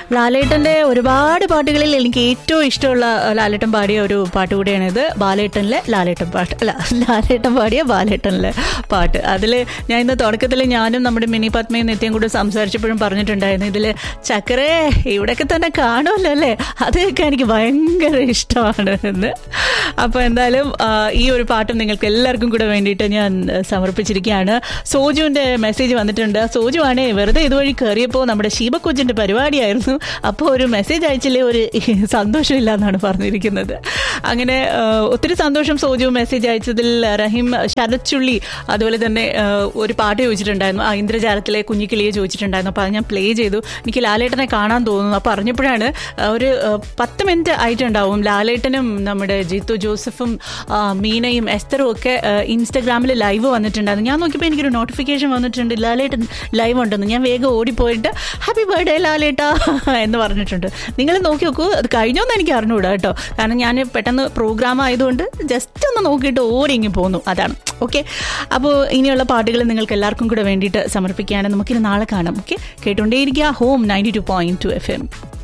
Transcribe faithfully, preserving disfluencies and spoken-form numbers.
ലാലേട്ടൻ്റെ ഒരുപാട് പാട്ടുകളിൽ എനിക്ക് ഏറ്റവും ഇഷ്ടമുള്ള ലാലേട്ടൻ പാടിയ ഒരു പാട്ട് കൂടിയാണിത്. ബാലേട്ടനിലെ ലാലേട്ടൻ പാട്ട്, അല്ല ലാലേട്ടൻ പാടിയ ബാലേട്ടനിലെ പാട്ട്. അതിൽ ഞാൻ ഇന്ന് തുടക്കത്തിൽ ഞാനും നമ്മുടെ മിനി പത്മയും നിത്യം കൂടെ സംസാരിച്ചപ്പോഴും പറഞ്ഞിട്ടുണ്ടായിരുന്നു, ഇതിൽ ചക്കരേ ഇവിടെയൊക്കെ തന്നെ കാണുമല്ലോ അല്ലേ, അതൊക്കെ എനിക്ക് ഭയങ്കര ഇഷ്ടമാണ് എന്ന്. അപ്പോൾ എന്തായാലും ഈ ഒരു പാട്ടും നിങ്ങൾക്ക് എല്ലാവർക്കും കൂടെ വേണ്ടിയിട്ട് ഞാൻ സമർപ്പിച്ചിരിക്കുകയാണ്. സോജുവിൻ്റെ മെസ്സേജ് വന്നിട്ടുണ്ട്. സോജു ആണേ വെറുതെ ഇതുവഴി കയറിയപ്പോൾ നമ്മുടെ ഷീബക്കൊച്ചിൻ്റെ പരിപാടിയായിരുന്നു, അപ്പോൾ ഒരു മെസ്സേജ് അയച്ചില്ലേ ഒരു സന്തോഷമില്ല എന്നാണ് പറഞ്ഞിരിക്കുന്നത്. അങ്ങനെ ഒത്തിരി സന്തോഷം സോജു മെസ്സേജ് അയച്ചതിൽ. റഹീം ശരത് ചുള്ളി അതുപോലെ തന്നെ ഒരു പാട്ട് ചോദിച്ചിട്ടുണ്ടായിരുന്നു, ആ ഇന്ദ്രജാലത്തിലെ കുഞ്ഞിക്കിളിയെ ചോദിച്ചിട്ടുണ്ടായിരുന്നു. അപ്പോൾ അത് ഞാൻ പ്ലേ ചെയ്തു. എനിക്ക് ലാലേട്ടനെ കാണാൻ തോന്നുന്നു. അപ്പോൾ പറഞ്ഞപ്പോഴാണ് ഒരു പത്ത് മിനിറ്റ് ആയിട്ടുണ്ടാവും ലാലേട്ടനും നമ്മുടെ ജിത്തു ജോസഫും മീനയും എസ്തറും ഒക്കെ ഇൻസ്റ്റഗ്രാമിൽ ലൈവ് വന്നിട്ടുണ്ടായിരുന്നു. ഞാൻ നോക്കിയപ്പോൾ എനിക്കൊരു നോട്ടിഫിക്കേഷൻ വന്നിട്ടുണ്ട്, ലാലേട്ടൻ ലൈവ് ഉണ്ടെന്ന്. ഞാൻ വേഗം ഓടിപ്പോയിട്ട് ഹാപ്പി ബർത്ത്ഡേ ലാലേട്ടാ എന്ന് പറഞ്ഞിട്ടുണ്ട്. നിങ്ങൾ നോക്കി നോക്കൂ, അത് കഴിഞ്ഞോന്ന് എനിക്ക് അറിഞ്ഞുകൂടാ കേട്ടോ, കാരണം ഞാൻ പെട്ടെന്ന് പ്രോഗ്രാം ആയതുകൊണ്ട് ജസ്റ്റ് ഒന്ന് നോക്കിയിട്ട് ഓടിങ്ങി പോന്നു, അതാണ്. ഓക്കെ, അപ്പോൾ ഇനിയുള്ള പാട്ടുകൾ നിങ്ങൾക്ക് എല്ലാവർക്കും കൂടെ വേണ്ടിയിട്ട് സമർപ്പിക്കുകയാണ്. നമുക്കിനി നാളെ കാണാം. Okay, കേട്ടുകൊണ്ടേയിരിക്കുക home ninety two point two F M.